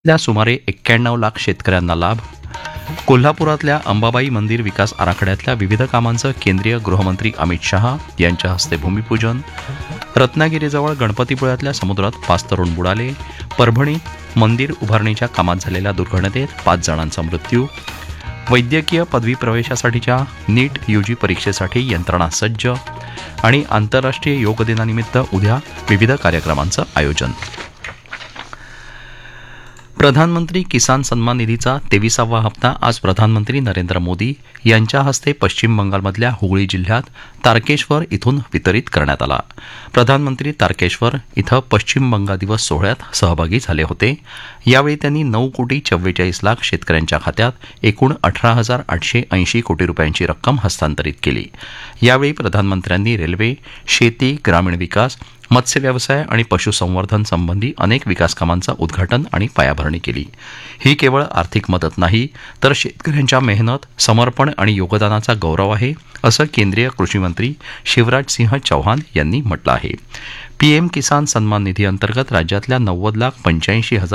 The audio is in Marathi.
ल्या सुमारे 91 लाख शेतकऱ्यांना लाभ. कोल्हापुरातल्या अंबाबाई मंदिर विकास आराखड्यातल्या विविध कामांचं केंद्रीय गृहमंत्री अमित शहा यांच्या हस्ते भूमिपूजन. रत्नागिरीजवळ गणपतीपुळ्यातल्या समुद्रात 5 तरुण बुडाले. परभणीत मंदिर उभारणीच्या कामात झालेल्या दुर्घटनेत 5 जणांचा मृत्यू. वैद्यकीय पदवी प्रवेशासाठीच्या नीट यूजी परीक्षेसाठी यंत्रणा सज्ज. आणि आंतरराष्ट्रीय योग दिनानिमित्त उद्या विविध कार्यक्रमांचं आयोजन. प्रधानमंत्री किसान सन्मान निधीचा 23वा हप्ता आज प्रधानमंत्री नरेंद्र मोदी यांच्या हस्ते पश्चिम बंगालमधल्या हुगळी जिल्ह्यात तारकेश्वर इथून वितरित करण्यात आला. प्रधानमंत्री तारकेश्वर इथं पश्चिम बंगा दिवस सोहळ्यात सहभागी झाले होते. यावेळी त्यांनी 9 कोटी 44 लाख शेतकऱ्यांच्या खात्यात एकूण 18,880 कोटी रुपयांची रक्कम हस्तांतरित केली. यावेळी प्रधानमंत्र्यांनी रेल्वे, शेती, ग्रामीण विकास, मत्स्यव्यवसाय आणि पशुसंवर्धन संबंधी अनेक विकासकामांचं उद्घाटन आणि पायाभरणी केली. ही केवळ आर्थिक मदत नाही तर शेतकऱ्यांच्या मेहनत, समर्पण आणि योगदानाचा गौरव आहे, असं केंद्रीय कृषीमंत्री शिवराज सिंह चौहान यांनी म्हटलं आहे. पीएम किसान सन्मान निधी अंतर्गत राज्यातल्या 90,85,000